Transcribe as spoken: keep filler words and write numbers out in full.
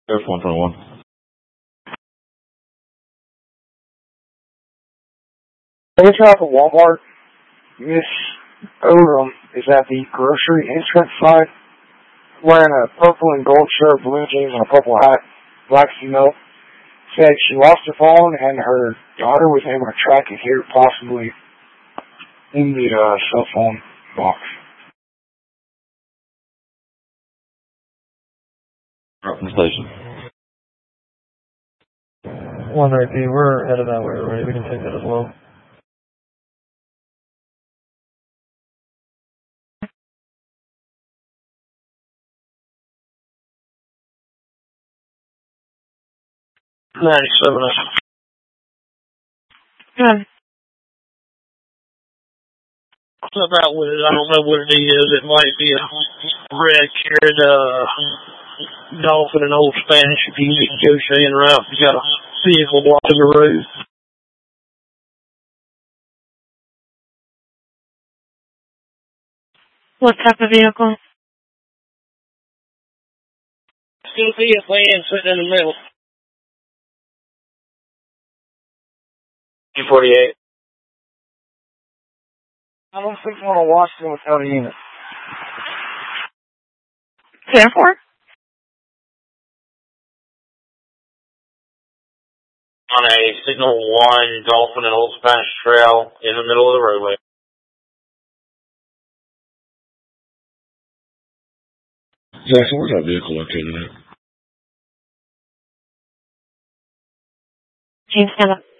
F one twenty-one. Every time at Walmart, Miss Odom is at the grocery entrance side, wearing a purple and gold shirt, blue jeans, and a purple hat. Black female said she lost her phone and her daughter was able to track it here, possibly in the uh, cell phone box. Right from the station. one right B, we're headed that way already. We can take that as well. ninety-seven. Good. What's about with it? I don't know what it is. It might be a red-haired uh, dolphin and old Spanish if you need to go staying around. You got a vehicle blocking the road. What type of vehicle? Still see a van sitting in the middle. two forty-eight. I don't think I want to watch them without a unit. ten four? On a signal one Dolphin and Old Spanish Trail in the middle of the roadway. Jackson, where's that vehicle located at? James, stand up.